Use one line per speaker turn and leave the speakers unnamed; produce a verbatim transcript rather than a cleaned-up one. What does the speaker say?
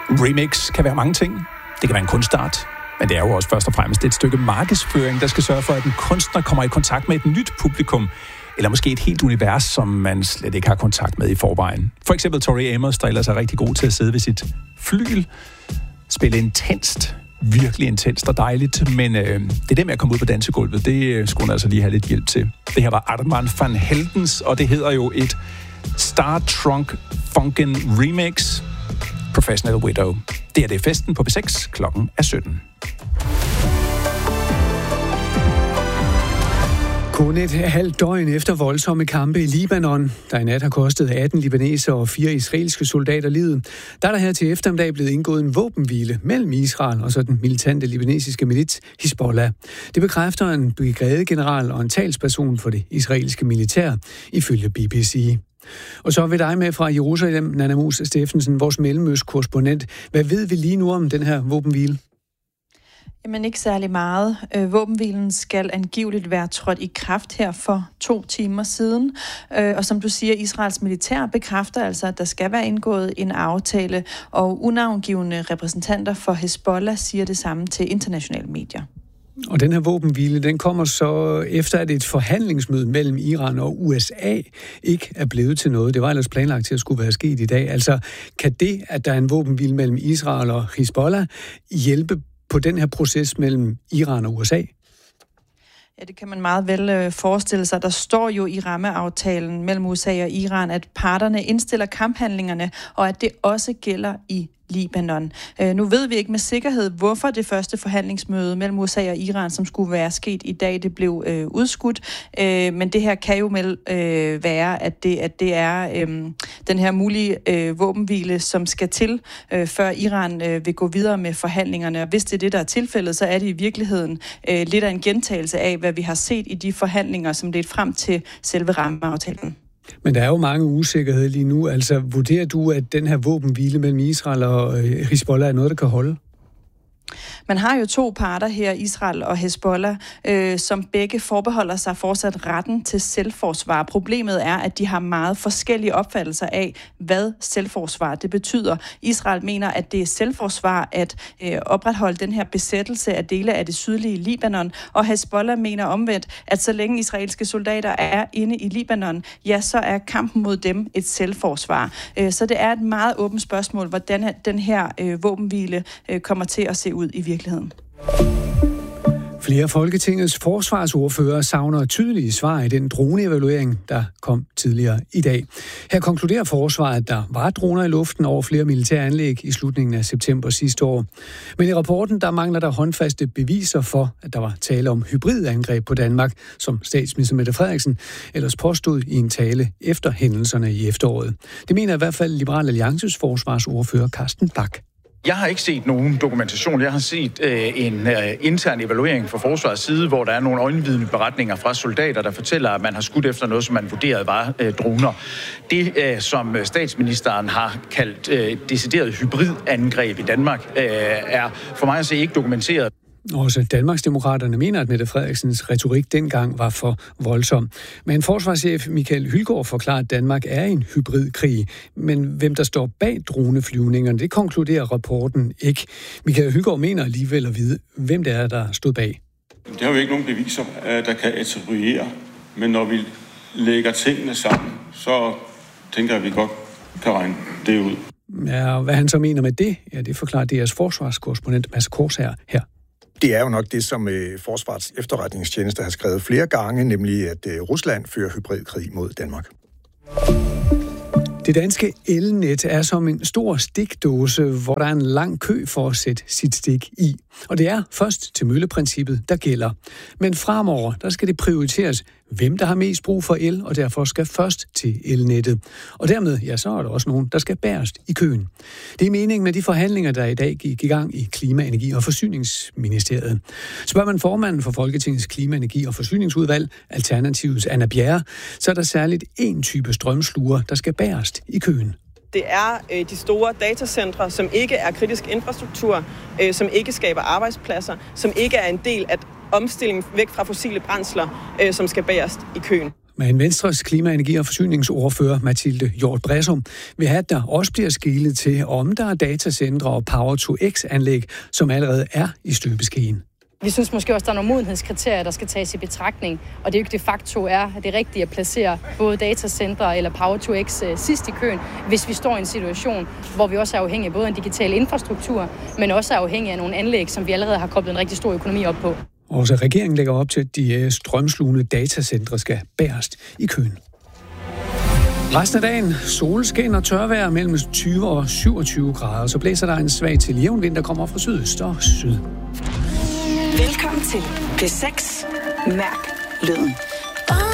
Remix kan være mange ting. Det kan være en kunstart, men det er jo også først og fremmest et stykke markedsføring, der skal sørge for, at en kunstner kommer i kontakt med et nyt publikum, eller måske et helt univers, som man slet ikke har kontakt med i forvejen. For eksempel Tori Amos, der ellers er rigtig god til at sidde ved sit flygel, spille intenst, virkelig intenst og dejligt, men øh, det der med at komme ud på dansegulvet, det øh, skulle man altså lige have lidt hjælp til. Det her var Armand van Heldens, og det hedder jo et Star Trunk Funkin' Remix, Professional Widow. Det er det festen på B seks, klokken er sytten.
Kun et halvt døgn efter voldsomme kampe i Libanon, der i nat har kostet atten libaneser og fire israelske soldater livet, der er der her til eftermiddag blevet indgået en våbenhvile mellem Israel og så den militante libanesiske milits Hizbollah. Det bekræfter en brigadegeneral og en talsperson for det israelske militær, ifølge B B C. Og så vil dig med fra Jerusalem, Nanna Mos Steffensen, vores mellemøstkorrespondent. Hvad ved vi lige nu om den her våbenhvile?
Jamen ikke særlig meget. Øh, våbenhvilen skal angiveligt være trådt i kraft her for to timer siden. Øh, og som du siger, Israels militær bekræfter altså, at der skal være indgået en aftale, og unavngivne repræsentanter for Hezbollah siger det samme til internationale medier.
Og den her våbenhvile, den kommer så efter, at et forhandlingsmøde mellem Iran og U S A ikke er blevet til noget. Det var ellers planlagt til at skulle være sket i dag. Altså, kan det, at der er en våbenhvile mellem Israel og Hezbollah, hjælpe på den her proces mellem Iran og U S A?
Ja, det kan man meget vel øh, forestille sig. Der står jo i rammeaftalen mellem U S A og Iran, at parterne indstiller kamphandlingerne, og at det også gælder i Libanon. Øh, nu ved vi ikke med sikkerhed, hvorfor det første forhandlingsmøde mellem U S A og Iran, som skulle være sket i dag, det blev øh, udskudt. Øh, men det her kan jo med, øh, være, at det, at det er øh, den her mulige øh, våbenhvile, som skal til, øh, før Iran øh, vil gå videre med forhandlingerne. Og hvis det er det, der er tilfældet, så er det i virkeligheden øh, lidt af en gentagelse af, hvad vi har set i de forhandlinger, som ledte frem til selve rammeaftalen.
Men der er jo mange usikkerheder lige nu. Altså, vurderer du, at den her våbenhvile mellem Israel og Hizbollah er noget, der kan holde?
Man har jo to parter her, Israel og Hezbollah, øh, som begge forbeholder sig fortsat retten til selvforsvar. Problemet er, at de har meget forskellige opfattelser af, hvad selvforsvar det betyder. Israel mener, at det er selvforsvar at øh, opretholde den her besættelse af dele af det sydlige Libanon, og Hezbollah mener omvendt, at så længe israelske soldater er inde i Libanon, ja, så er kampen mod dem et selvforsvar. Øh, så det er et meget åbent spørgsmål, hvordan den her øh, våbenhvile øh, kommer til at se ud i virkeligheden.
Flere af Folketingets forsvarsordfører savner tydelige svar i den droneevaluering, der kom tidligere i dag. Her konkluderer forsvaret, at der var droner i luften over flere militære anlæg i slutningen af september sidste år. Men i rapporten, der mangler der håndfaste beviser for, at der var tale om hybridangreb på Danmark, som statsminister Mette Frederiksen ellers påstod i en tale efter hændelserne i efteråret. Det mener i hvert fald Liberal Alliances forsvarsordfører Carsten Bach.
Jeg har ikke set nogen dokumentation. Jeg har set øh, en øh, intern evaluering fra forsvarets side, hvor der er nogle øjenvidende beretninger fra soldater, der fortæller, at man har skudt efter noget, som man vurderede var øh, droner. Det, øh, som statsministeren har kaldt øh, decideret hybridangreb i Danmark, øh, er for mig at se ikke dokumenteret.
Også Danmarksdemokraterne mener, at Mette Frederiksens retorik dengang var for voldsom. Men forsvarschef Michael Hylgaard forklarer, at Danmark er en hybridkrig. Men hvem der står bag droneflyvningerne, det konkluderer rapporten ikke. Michael Hylgaard mener alligevel at vide, hvem det er, der stod bag.
Det har jo ikke nogen beviser, der kan attribuere. Men når vi lægger tingene sammen, så tænker jeg, at vi godt kan regne det ud.
Ja, hvad han så mener med det, ja, det forklarer D R's forsvarskorrespondent Mads Korsager her.
Det er jo nok det, som øh, Forsvarets efterretningstjeneste har skrevet flere gange, nemlig at øh, Rusland fører hybridkrig mod Danmark.
Det danske elnet er som en stor stikdåse, hvor der er en lang kø for at sætte sit stik i. Og det er først til mølleprincippet, der gælder. Men fremover, der skal det prioriteres, hvem der har mest brug for el, og derfor skal først til elnettet. Og dermed, ja, så er der også nogen, der skal bærest i køen. Det er meningen med de forhandlinger, der i dag gik i gang i Klima-, Energi- og Forsyningsministeriet. Spørger man formanden for Folketingets Klima-, Energi- og Forsyningsudvalg, Alternativets Anna Bjerre, så er der særligt én type strømsluger, der skal bærest i køen.
Det er øh, de store datacentre, som ikke er kritisk infrastruktur, øh, som ikke skaber arbejdspladser, som ikke er en del af omstillingen væk fra fossile brændsler, øh, som skal bærest i køen.
Men Venstres klima-, energi- og forsyningsordfører Mathilde Hjort Bredsum vil have, at der også bliver skelet til, om der er datacentre og Power to X-anlæg, som allerede er i støbeskeen.
Vi synes måske også, der er nogle modenhedskriterier, der skal tages i betragtning, og det er jo ikke de facto er det rigtige at placere både datacentre eller Power to X sidst i køen, hvis vi står i en situation, hvor vi også er afhængige af både en digital infrastruktur, men også er afhængige af nogle anlæg, som vi allerede har koblet en rigtig stor økonomi op på.
Også regeringen lægger op til, at de strømslugende datacentre skal bærest i køen. Resten af dagen solskin og tørvejr mellem tyve og syvogtyve grader, så blæser der en svag til jævn vind, der kommer fra sydøst og syd.
Velkommen til P seks. Mærk lyden.